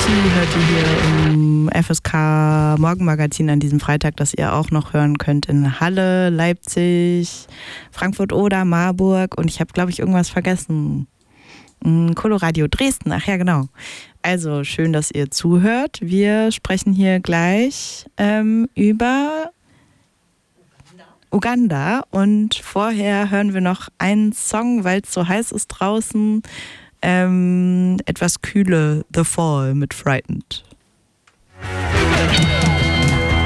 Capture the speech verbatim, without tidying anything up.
hört ihr hier im F S K Morgenmagazin an diesem Freitag, das ihr auch noch hören könnt in Halle, Leipzig, Frankfurt oder Marburg und ich habe, glaube ich, irgendwas vergessen. Coloradio Dresden, ach ja, genau. Also schön, dass ihr zuhört. Wir sprechen hier gleich ähm, über Uganda und vorher hören wir noch einen Song, weil es so heiß ist draußen. Ähm, etwas kühle, The Fall mit Frightened.